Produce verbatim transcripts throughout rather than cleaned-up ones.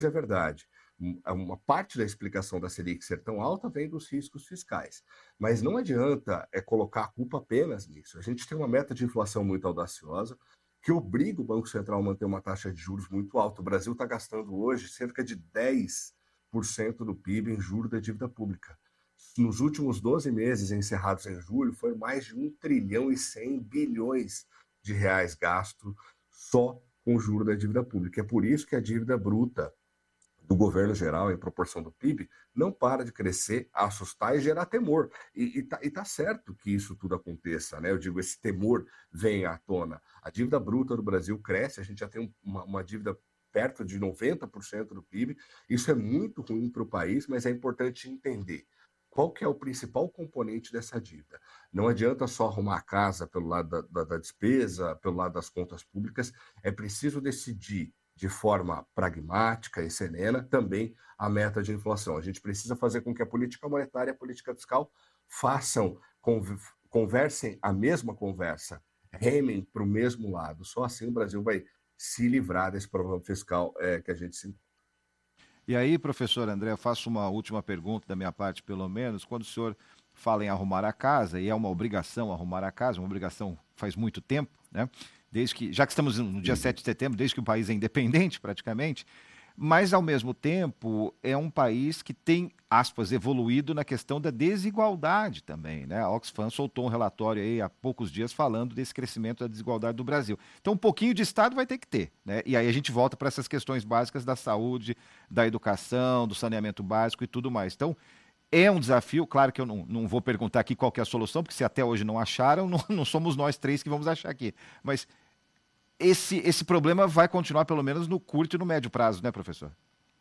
é verdade. Uma parte da explicação da Selic ser tão alta vem dos riscos fiscais. Mas não adianta é, colocar a culpa apenas nisso. A gente tem uma meta de inflação muito audaciosa, que obriga o Banco Central a manter uma taxa de juros muito alta. O Brasil está gastando hoje cerca de dez por cento do P I B em juros da dívida pública. Nos últimos doze meses, encerrados em julho, foi mais de um trilhão e cem bilhões de reais gasto só com o juro da dívida pública. É por isso que a dívida bruta do governo geral, em proporção do P I B, não para de crescer, assustar e gerar temor. E está tá certo que isso tudo aconteça, né? Eu digo, esse temor vem à tona. A dívida bruta do Brasil cresce, a gente já tem uma, uma dívida perto de noventa por cento do P I B. Isso é muito ruim para o país, mas é importante entender qual que é o principal componente dessa dívida. Não adianta só arrumar a casa pelo lado da, da, da despesa, pelo lado das contas públicas, é preciso decidir de forma pragmática e serena também a meta de inflação. A gente precisa fazer com que a política monetária e a política fiscal façam, conversem a mesma conversa, remem para o mesmo lado. Só assim o Brasil vai se livrar desse problema fiscal é, que a gente se encontra. E aí, professor André, eu faço uma última pergunta da minha parte, pelo menos. Quando o senhor fala em arrumar a casa, e é uma obrigação arrumar a casa, uma obrigação faz muito tempo, né? Desde que, já que estamos no dia sete de setembro, desde que o país é independente, praticamente, mas, ao mesmo tempo, é um país que tem, aspas, evoluído na questão da desigualdade também, né? A Oxfam soltou um relatório aí há poucos dias falando desse crescimento da desigualdade do Brasil. Então, um pouquinho de Estado vai ter que ter, né? E aí a gente volta para essas questões básicas da saúde, da educação, do saneamento básico e tudo mais. Então, é um desafio, claro que eu não, não vou perguntar aqui qual que é a solução, porque se até hoje não acharam, não, não somos nós três que vamos achar aqui. Mas esse, esse problema vai continuar pelo menos no curto e no médio prazo, né, professor?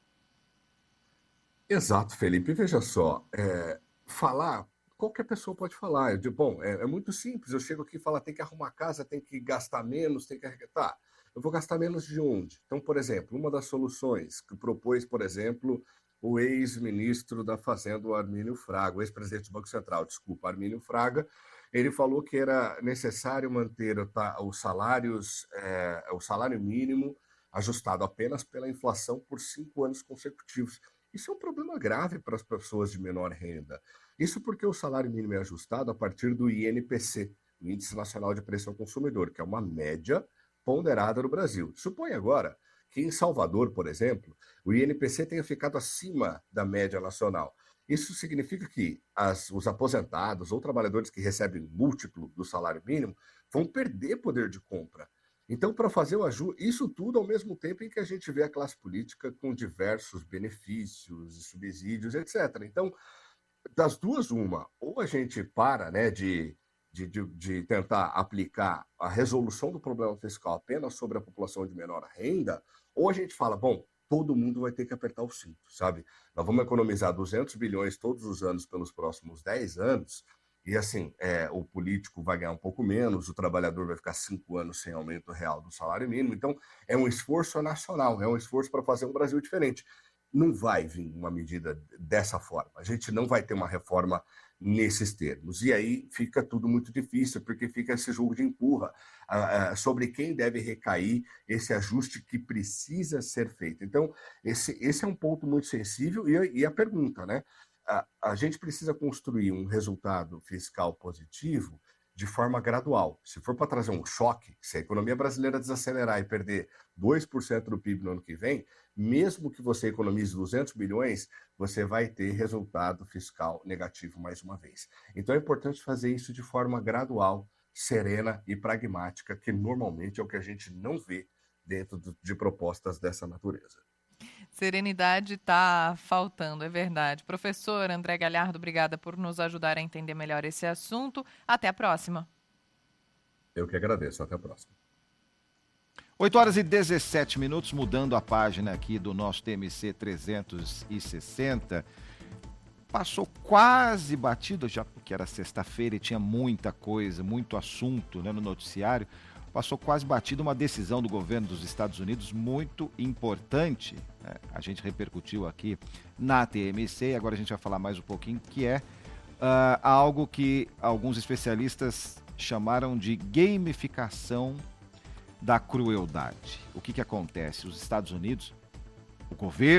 Exato, Felipe. Veja só, é, falar, qualquer pessoa pode falar. Eu digo, bom, é, é muito simples. Eu chego aqui e falo, tem que arrumar a casa, tem que gastar menos, tem que arrecadar. Eu vou gastar menos de onde? Então, por exemplo, uma das soluções que propôs, por exemplo, o ex-ministro da Fazenda, o Armínio Fraga, o ex-presidente do Banco Central, desculpa, Armínio Fraga, ele falou que era necessário manter os salários, é, o salário mínimo ajustado apenas pela inflação por cinco anos consecutivos. Isso é um problema grave para as pessoas de menor renda. Isso porque o salário mínimo é ajustado a partir do I N P C, o Índice Nacional de Preço ao Consumidor, que é uma média ponderada no Brasil. Suponha agora que em Salvador, por exemplo, o I N P C tenha ficado acima da média nacional. Isso significa que as, os aposentados ou trabalhadores que recebem múltiplo do salário mínimo vão perder poder de compra. Então, para fazer o ajuste, isso tudo ao mesmo tempo em que a gente vê a classe política com diversos benefícios, subsídios, etcétera. Então, das duas, uma, ou a gente para, né, de, de, de, de tentar aplicar a resolução do problema fiscal apenas sobre a população de menor renda, ou a gente fala, bom, todo mundo vai ter que apertar o cinto, sabe? Nós vamos economizar duzentos bilhões todos os anos pelos próximos dez anos, e assim, é, o político vai ganhar um pouco menos, o trabalhador vai ficar cinco anos sem aumento real do salário mínimo. Então, é um esforço nacional, é um esforço para fazer um Brasil diferente. Não vai vir uma medida dessa forma. A gente não vai ter uma reforma nesses termos. E aí fica tudo muito difícil, porque fica esse jogo de empurra uh, uh, sobre quem deve recair esse ajuste que precisa ser feito. Então, esse, esse é um ponto muito sensível. E, e a pergunta, né? A, a gente precisa construir um resultado fiscal positivo de forma gradual. Se for para trazer um choque, se a economia brasileira desacelerar e perder dois por cento do P I B no ano que vem, mesmo que você economize duzentos bilhões, você vai ter resultado fiscal negativo mais uma vez. Então é importante fazer isso de forma gradual, serena e pragmática, que normalmente é o que a gente não vê dentro de propostas dessa natureza. Serenidade está faltando, é verdade. Professor André Galhardo, obrigada por nos ajudar a entender melhor esse assunto. Até a próxima. Eu que agradeço. Até a próxima. oito horas e dezessete minutos, mudando a página aqui do nosso T M C trezentos e sessenta. Passou quase batido, já porque era sexta-feira e tinha muita coisa, muito assunto, né, no noticiário. Passou quase batido uma decisão do governo dos Estados Unidos muito importante, né? A gente repercutiu aqui na T M C e agora a gente vai falar mais um pouquinho, que é uh, algo que alguns especialistas chamaram de gamificação da crueldade. O que que acontece? Os Estados Unidos o governo